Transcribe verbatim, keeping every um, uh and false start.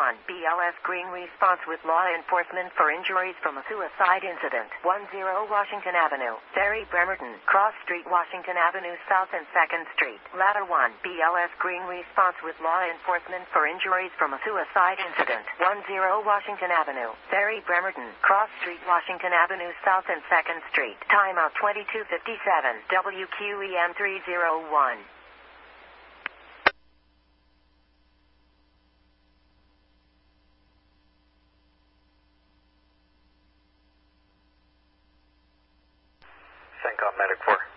one, B L S Green response with law enforcement for injuries from a suicide incident. one zero Washington Avenue, Ferry Bremerton, Cross Street, Washington Avenue South and second Street. Ladder one, B L S Green response with law enforcement for injuries from a suicide incident. one zero Washington Avenue, Ferry Bremerton, Cross Street, Washington Avenue South and second Street. Timeout twenty-two fifty-seven, W Q E M three oh one. CENTCOM Medic four.